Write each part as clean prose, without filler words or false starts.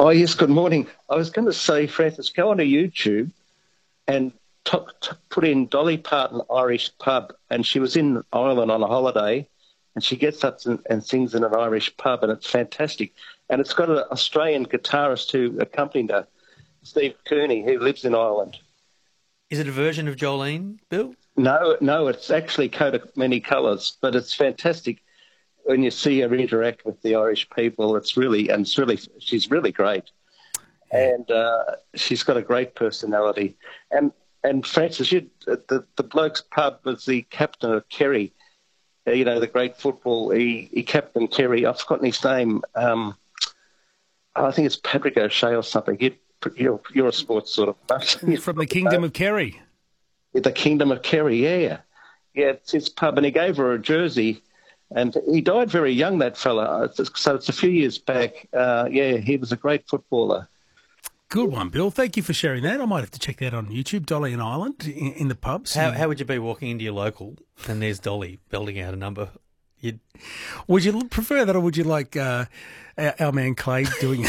Oh, yes, good morning. I was going to say, Francis, go onto YouTube and put in Dolly Parton Irish pub. And she was in Ireland on a holiday, and she gets up and sings in an Irish pub, and it's fantastic. And it's got an Australian guitarist who accompanied her, Steve Kearney, who lives in Ireland. Is it a version of Jolene, Bill? No, it's actually Coat of Many Colours, but it's fantastic. When you see her interact with the Irish people, she's really great, and she's got a great personality. And Francis, the bloke's pub was the captain of Kerry, the great football. He captained Kerry. I've forgotten his name. I think it's Patrick O'Shea or something. You're a sports sort of nut. From the Kingdom of Kerry. The Kingdom of Kerry, yeah, it's his pub, and he gave her a jersey. And he died very young, that fella. So it's a few years back. He was a great footballer. Good one, Bill. Thank you for sharing that. I might have to check that on YouTube, Dolly in Ireland, in the pubs. How would you be walking into your local and there's Dolly belting out a number? Would you prefer that, or would you like our man Clay doing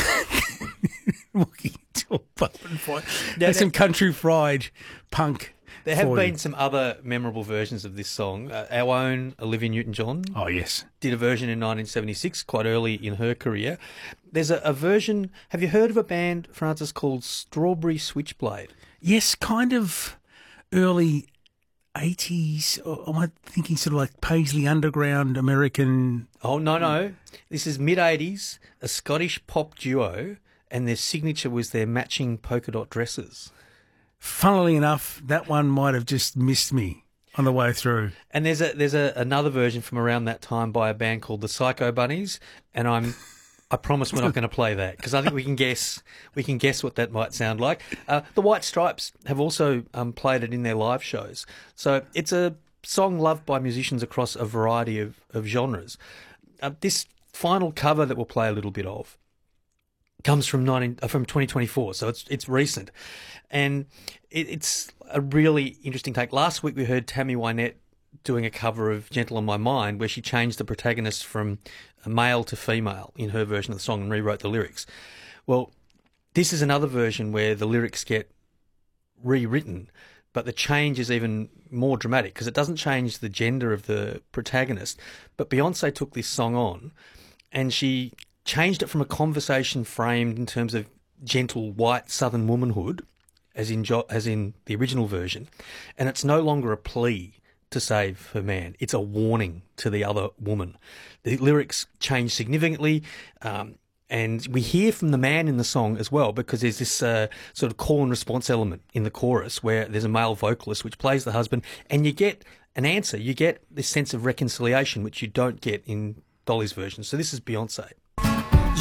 walking into a pub and fight? That's some country fried punk. There have been some other memorable versions of this song. Our own Olivia Newton-John. Oh, yes. Did a version in 1976, quite early in her career. There's a version. Have you heard of a band, Francis, called Strawberry Switchblade? Yes, kind of early 80s. Or am I thinking sort of like Paisley Underground American? Oh, no. This is mid-80s, a Scottish pop duo, and their signature was their matching polka dot dresses. Funnily enough, that one might have just missed me on the way through. And there's another version from around that time by a band called the Psycho Bunnies, and I promise we're not going to play that because I think we can guess what that might sound like. The White Stripes have also played it in their live shows, so it's a song loved by musicians across a variety of genres. This final cover that we'll play a little bit of comes from 2024, so it's recent, and it's a really interesting take. Last week we heard Tammy Wynette doing a cover of Gentle on My Mind, where she changed the protagonist from male to female in her version of the song and rewrote the lyrics. Well, this is another version where the lyrics get rewritten, but the change is even more dramatic because it doesn't change the gender of the protagonist. But Beyonce took this song on and she changed it from a conversation framed in terms of gentle white southern womanhood, as in the original version, and it's no longer a plea to save her man. It's a warning to the other woman. The lyrics change significantly, and we hear from the man in the song as well, because there's this sort of call and response element in the chorus where there's a male vocalist which plays the husband, and you get an answer. You get this sense of reconciliation which you don't get in Dolly's version. So this is Beyonce.